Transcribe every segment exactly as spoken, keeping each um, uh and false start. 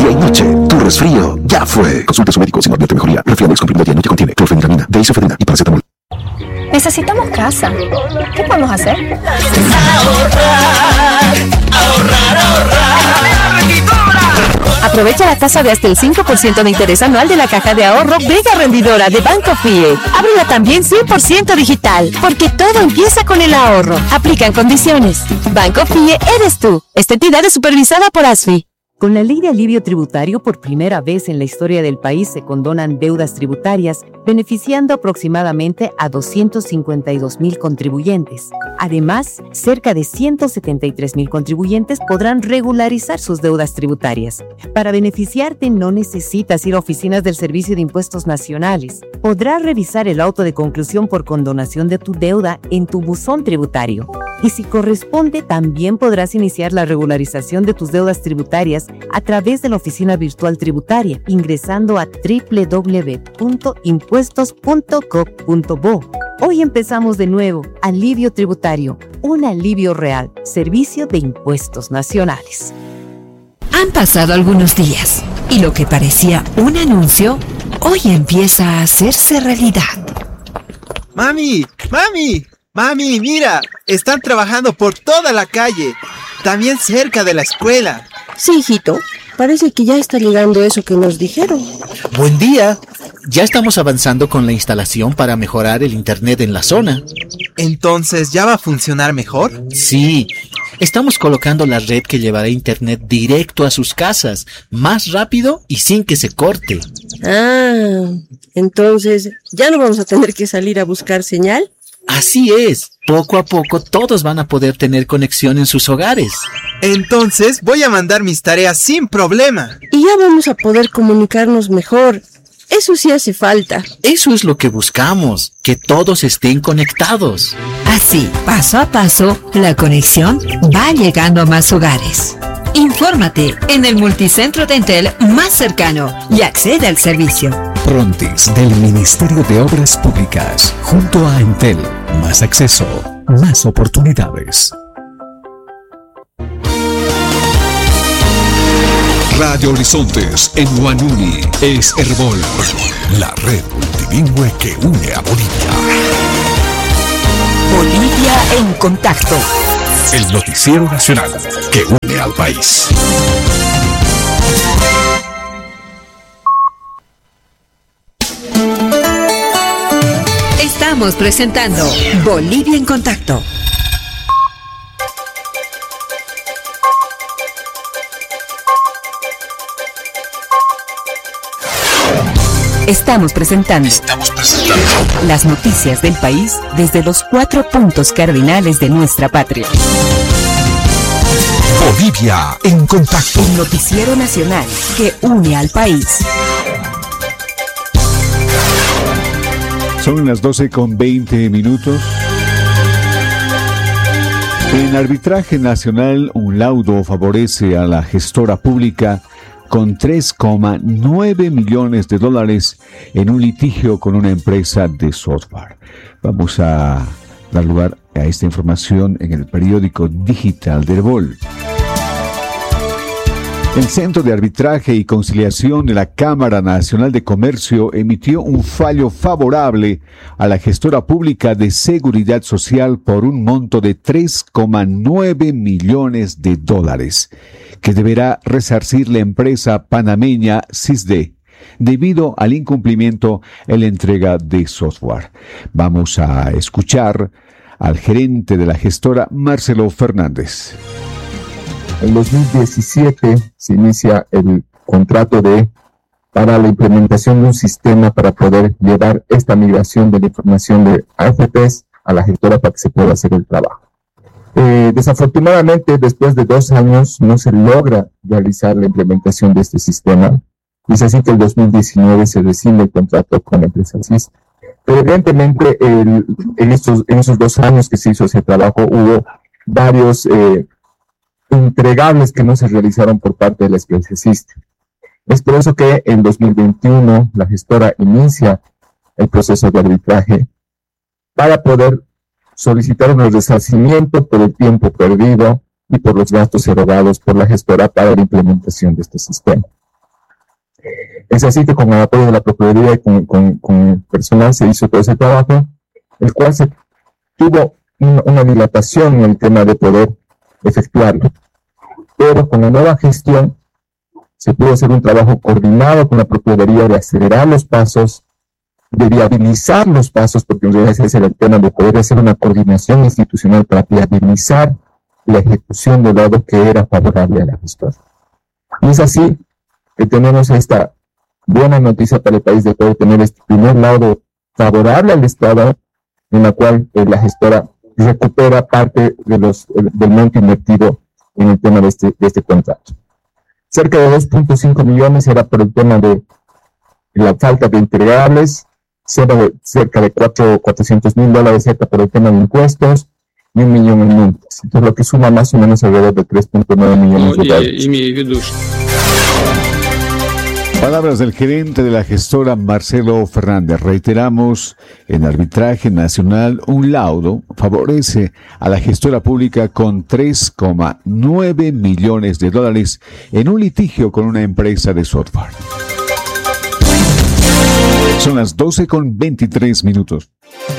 día y noche. Tu resfrío ya fue. Consulte a su médico si no advierte mejoría. Resfriadex comprimido día y noche contiene clorfeniramina, deisofedrina y paracetamol. Necesitamos casa. ¿Qué podemos hacer? Ahorrar, ahorrar, ahorrar. Aprovecha la tasa de hasta el cinco por ciento de interés anual de la caja de ahorro Vega Rendidora de Banco F I E. Ábrela también cien por ciento digital, porque todo empieza con el ahorro. Aplican condiciones. Banco F I E eres tú. Esta entidad es supervisada por A S F I. Con la Ley de Alivio Tributario, por primera vez en la historia del país se condonan deudas tributarias, beneficiando aproximadamente a doscientos cincuenta y dos mil contribuyentes. Además, cerca de ciento setenta y tres mil contribuyentes podrán regularizar sus deudas tributarias. Para beneficiarte, no necesitas ir a oficinas del Servicio de Impuestos Nacionales. Podrás revisar el auto de conclusión por condonación de tu deuda en tu buzón tributario. Y si corresponde, también podrás iniciar la regularización de tus deudas tributarias a través de la oficina virtual tributaria, ingresando a doble u doble u doble u punto impuestos punto gov punto bo. Hoy empezamos de nuevo. Alivio tributario, un alivio real. Servicio de Impuestos Nacionales. Han pasado algunos días y lo que parecía un anuncio, hoy empieza a hacerse realidad. ¡Mami! ¡Mami! ¡Mami, mira! Están trabajando por toda la calle, también cerca de la escuela. Sí, hijito. Parece que ya está llegando eso que nos dijeron. Buen día. Ya estamos avanzando con la instalación para mejorar el internet en la zona. ¿Entonces ya va a funcionar mejor? Sí. Estamos colocando la red que llevará internet directo a sus casas, más rápido y sin que se corte. Ah, entonces, ¿ya no vamos a tener que salir a buscar señal? Así es. Poco a poco todos van a poder tener conexión en sus hogares. Entonces voy a mandar mis tareas sin problema. Y ya vamos a poder comunicarnos mejor. Eso sí hace falta. Eso es lo que buscamos, que todos estén conectados. Así, paso a paso, la conexión va llegando a más hogares. Infórmate en el multicentro de Entel más cercano y accede al servicio. Prontis del Ministerio de Obras Públicas, junto a Entel. Más acceso, más oportunidades. Radio Horizontes en Huanuni es Herbol, la red multilingüe que une a Bolivia. Bolivia en contacto. El noticiero nacional que une al país. Estamos presentando Bolivia en contacto. Estamos presentando, Estamos presentando las noticias del país desde los cuatro puntos cardinales de nuestra patria. Bolivia en contacto. El noticiero nacional que une al país. Son las doce con veinte minutos. En arbitraje nacional, un laudo favorece a la gestora pública con tres coma nueve millones de dólares en un litigio con una empresa de software. Vamos a dar lugar a esta información en el periódico digital de Herbol. El Centro de Arbitraje y Conciliación de la Cámara Nacional de Comercio emitió un fallo favorable a la gestora pública de Seguridad Social por un monto de tres coma nueve millones de dólares, que deberá resarcir la empresa panameña Sisde debido al incumplimiento en la entrega de software. Vamos a escuchar al gerente de la gestora, Marcelo Fernández. En dos mil diecisiete se inicia el contrato de para la implementación de un sistema para poder llevar esta migración de la información de A F Ps a la gestora para que se pueda hacer el trabajo. Eh, desafortunadamente, después de dos años no se logra realizar la implementación de este sistema. Es así que en dos mil diecinueve se rescinde el contrato con la empresa C I S. Pero evidentemente el, en, estos, en esos dos años que se hizo ese trabajo hubo varios eh, entregables que no se realizaron por parte de la empresa C I S. Es por eso que en dos mil veintiuno la gestora inicia el proceso de arbitraje para poder solicitar un resarcimiento por el tiempo perdido y por los gastos erogados por la gestora para la implementación de este sistema. Es así que con el apoyo de la Procuraduría y con, con, con el personal se hizo todo ese trabajo, el cual se tuvo una, una dilatación en el tema de poder efectuarlo. Pero con la nueva gestión se pudo hacer un trabajo coordinado con la Procuraduría de acelerar los pasos, de viabilizar los pasos, porque en realidad ese es el tema de poder hacer una coordinación institucional para viabilizar la ejecución del laudo que era favorable a la gestora. Y es así que tenemos esta buena noticia para el país de poder tener este primer laudo favorable al Estado, en la cual eh, la gestora recupera parte de los, del monto invertido en el tema de este, de este contrato. Cerca de dos punto cinco millones era por el tema de la falta de entregables, cerca de cuatrocientos mil dólares cerca por el tema de impuestos y un millón en multas. Entonces lo que suma más o menos alrededor de tres punto nueve millones de dólares. Palabras del gerente de la gestora Marcelo Fernández. Reiteramos, en arbitraje nacional, un laudo favorece a la gestora pública con tres coma nueve millones de dólares en un litigio con una empresa de software. Son las doce con veintitrés minutos.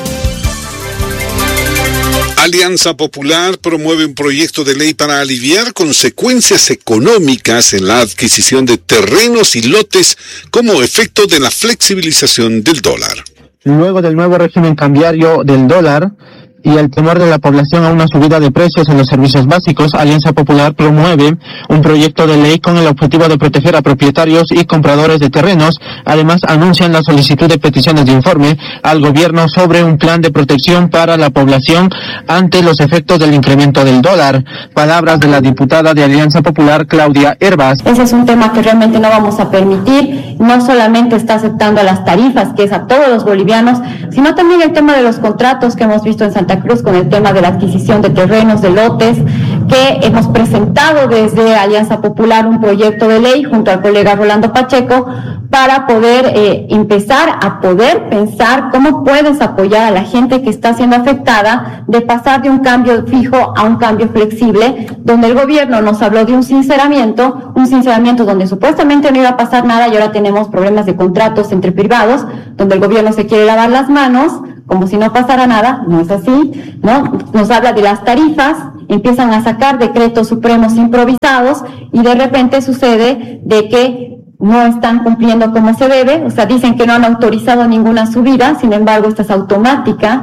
Alianza Popular promueve un proyecto de ley para aliviar consecuencias económicas en la adquisición de terrenos y lotes como efecto de la flexibilización del dólar. Luego del nuevo régimen cambiario del dólar y el temor de la población a una subida de precios en los servicios básicos, Alianza Popular promueve un proyecto de ley con el objetivo de proteger a propietarios y compradores de terrenos. Además, anuncian la solicitud de peticiones de informe al gobierno sobre un plan de protección para la población ante los efectos del incremento del dólar. Palabras de la diputada de Alianza Popular, Claudia Hervas. Ese es un tema que realmente no vamos a permitir. No solamente está aceptando a las tarifas, que es a todos los bolivianos, sino también el tema de los contratos que hemos visto en Santa Cruz con el tema de la adquisición de terrenos, de lotes, que hemos presentado desde Alianza Popular un proyecto de ley junto al colega Rolando Pacheco para poder eh, empezar a poder pensar cómo puedes apoyar a la gente que está siendo afectada de pasar de un cambio fijo a un cambio flexible, donde el gobierno nos habló de un sinceramiento, un sinceramiento donde supuestamente no iba a pasar nada y ahora tenemos problemas de contratos entre privados, donde el gobierno se quiere lavar las manos, como si no pasara nada. No es así, ¿no? Nos habla de las tarifas, empiezan a sacar decretos supremos improvisados y de repente sucede de que no están cumpliendo como se debe, o sea, dicen que no han autorizado ninguna subida, sin embargo, esta es automática.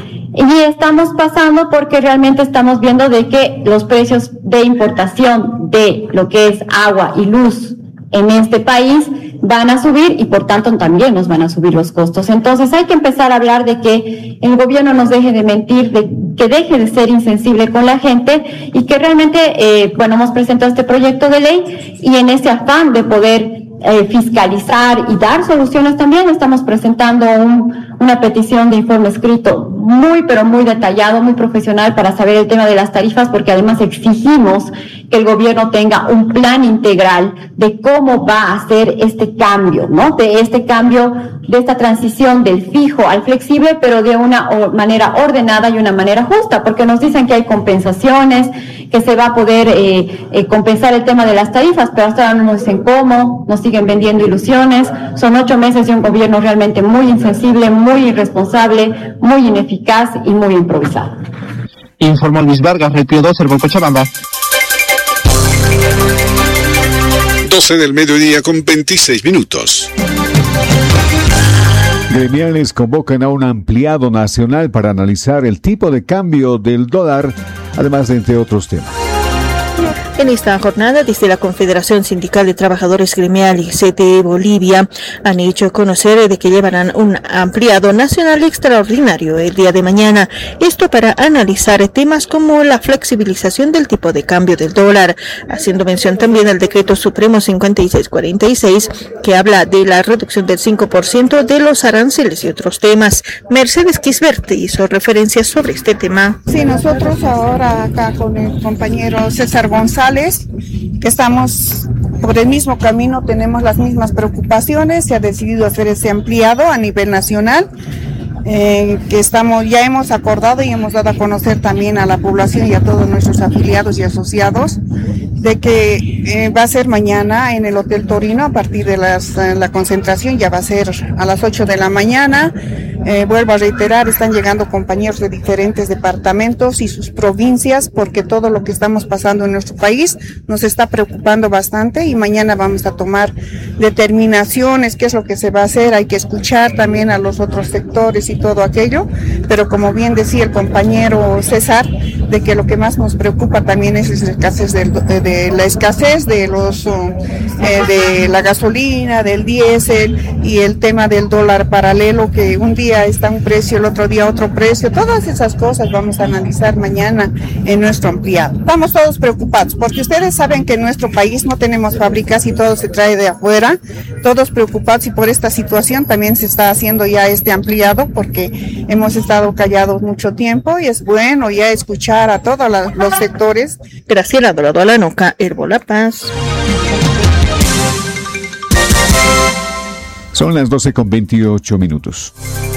Y estamos pasando porque realmente estamos viendo de que los precios de importación de lo que es agua y luz en este país van a subir y por tanto también nos van a subir los costos. Entonces hay que empezar a hablar de que el gobierno nos deje de mentir, de que deje de ser insensible con la gente y que realmente, eh, bueno, hemos presentado este proyecto de ley y en ese afán de poder eh, fiscalizar y dar soluciones también estamos presentando un, una petición de informe escrito muy pero muy detallado, muy profesional para saber el tema de las tarifas, porque además exigimos que el gobierno tenga un plan integral de cómo va a hacer este cambio, ¿no? De este cambio, de esta transición del fijo al flexible, pero de una manera ordenada y una manera justa, porque nos dicen que hay compensaciones, que se va a poder eh, eh, compensar el tema de las tarifas, pero hasta ahora no nos dicen cómo, nos siguen vendiendo ilusiones. Son ocho meses de un gobierno realmente muy insensible, muy irresponsable, muy ineficaz y muy improvisado. Informó Luis Vargas, Retiro dos, el Cochabamba. doce del mediodía con veintiséis minutos. Gremiales convocan a un ampliado nacional para analizar el tipo de cambio del dólar, además de entre otros temas. En esta jornada, desde la Confederación Sindical de Trabajadores Gremiales de Bolivia, han hecho conocer de que llevarán un ampliado nacional extraordinario el día de mañana. Esto para analizar temas como la flexibilización del tipo de cambio del dólar, haciendo mención también al Decreto Supremo cincuenta y seis cuarenta y seis, que habla de la reducción del cinco por ciento de los aranceles y otros temas. Mercedes Quisbert hizo referencias sobre este tema. Sí, nosotros ahora acá con el compañero César González, que estamos por el mismo camino, tenemos las mismas preocupaciones, se ha decidido hacer ese ampliado a nivel nacional, eh, que estamos, ya hemos acordado y hemos dado a conocer también a la población y a todos nuestros afiliados y asociados de que eh, va a ser mañana en el Hotel Torino a partir de las, eh, la concentración, ya va a ser a las ocho de la mañana. Eh, vuelvo a reiterar, están llegando compañeros de diferentes departamentos y sus provincias, porque todo lo que estamos pasando en nuestro país nos está preocupando bastante y mañana vamos a tomar determinaciones, qué es lo que se va a hacer. Hay que escuchar también a los otros sectores y todo aquello, pero como bien decía el compañero César, de que lo que más nos preocupa también es la escasez del, de, de la escasez de los eh, de la gasolina, del diésel y el tema del dólar paralelo, que un día está un precio, el otro día otro precio. Todas esas cosas vamos a analizar mañana en nuestro ampliado. Estamos todos preocupados porque ustedes saben que en nuestro país no tenemos fábricas y todo se trae de afuera, todos preocupados, y por esta situación también se está haciendo ya este ampliado, porque hemos estado callados mucho tiempo y es bueno ya escuchar a todos la, los sectores. Graciela Dorado Alanoca, Herbo La Paz. Son las doce con veintiocho minutos.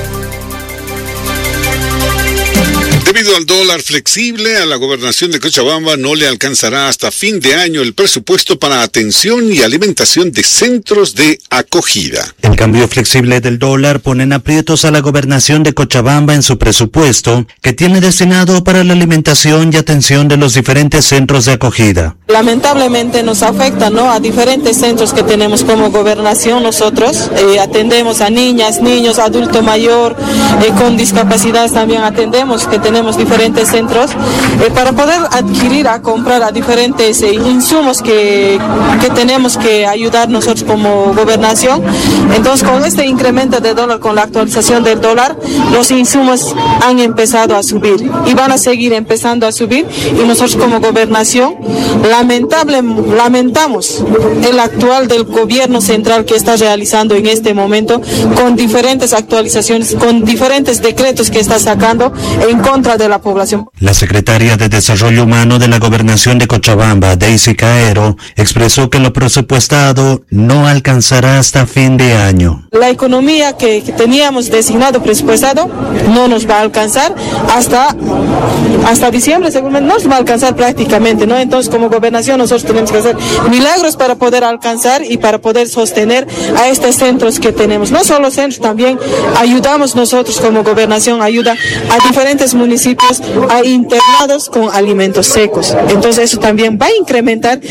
Debido al dólar flexible, a la gobernación de Cochabamba no le alcanzará hasta fin de año el presupuesto para atención y alimentación de centros de acogida. El cambio flexible del dólar pone en aprietos a la gobernación de Cochabamba en su presupuesto, que tiene destinado para la alimentación y atención de los diferentes centros de acogida. Lamentablemente nos afecta, ¿no?, a diferentes centros que tenemos como gobernación. Nosotros eh, atendemos a niñas, niños, adulto mayor, eh, con discapacidades también atendemos, que tenemos diferentes centros, eh, para poder adquirir, a comprar a diferentes eh, insumos que, que tenemos que ayudar nosotros como gobernación. Entonces, con este incremento de dólar, con la actualización del dólar, los insumos han empezado a subir y van a seguir empezando a subir, y nosotros como gobernación lamentable, lamentamos el actual del gobierno central que está realizando en este momento, con diferentes actualizaciones, con diferentes decretos que está sacando en contra de la población. La secretaria de Desarrollo Humano de la Gobernación de Cochabamba, Daisy Caero, expresó que lo presupuestado no alcanzará hasta fin de año. La economía que, que teníamos designado, presupuestado, no nos va a alcanzar hasta, hasta diciembre, seguramente no nos va a alcanzar prácticamente, ¿no? Entonces, como gobernación, nosotros tenemos que hacer milagros para poder alcanzar y para poder sostener a estos centros que tenemos. No solo centros, también ayudamos nosotros como gobernación, ayuda a diferentes municipios, a internados con alimentos secos. Entonces, eso también va a incrementar